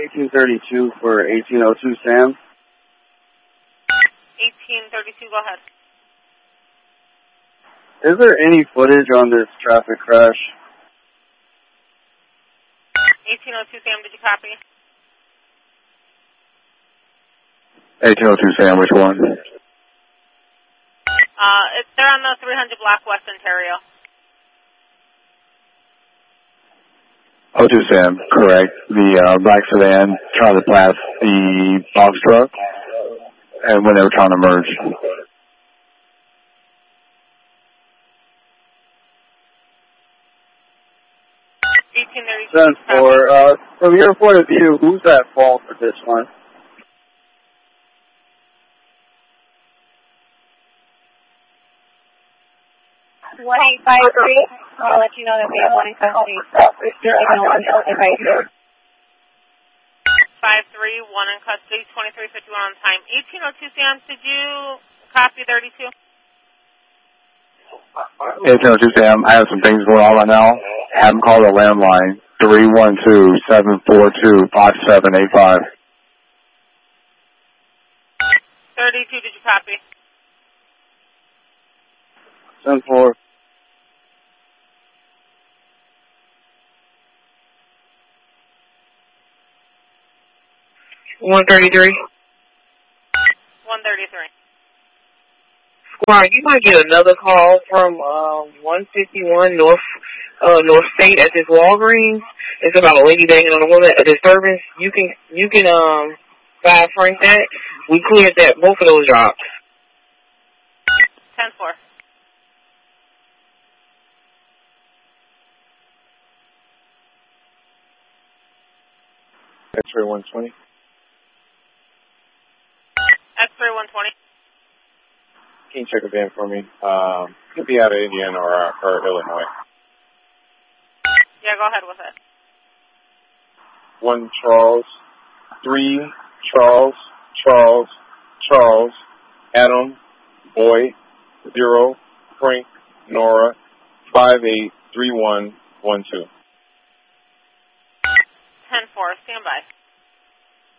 1832 for 1802 Sam. 1832, go ahead. Is there any footage on this traffic crash? 1802 Sam, did you copy? 1802 Sam, which one? They're on the 300 block, West Ontario. 02 Sam, correct. The black sedan tried to pass the box truck, and when they were trying to merge. 1832. From your point of view, who's at fault for this one? I'll let you know that we have one in custody. You're taking one if 5-3, one in custody, 2351 on time. 1802 Sam, did you copy 32? 1802 Sam, I have some things going on right now. Have them call the landline, 312-742-5785. 32, did you copy? 10-4. 133. 133. Squad, you might get another call from 151 North State at this Walgreens. It's about a lady banging on a woman, a disturbance. You can 5 Frank that. We cleared that, both of those jobs. 10-4. X-ray 120. X-ray 120. Can you check a van for me? Could be out of Indiana or Illinois. Yeah, go ahead with it. 1 Charles, 3 Charles, Adam, Boy, 0, Frank, Nora, 583112. 10-4, stand by.